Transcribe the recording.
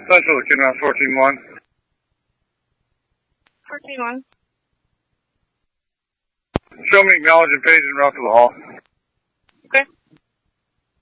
Central, looking around 14-1. 14-1. Show me acknowledging page and route to the hall.